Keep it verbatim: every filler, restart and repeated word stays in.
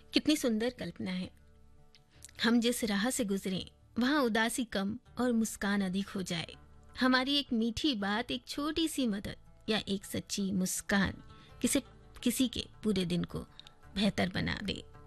कितनी सुंदर कल्पना है। हम जिस राह से गुजरें वहां उदासी कम और मुस्कान अधिक हो जाए। हमारी एक मीठी बात, एक छोटी सी मदद या एक सच्ची मुस्कान किसी किसी के पूरे दिन को बेहतर बना दे।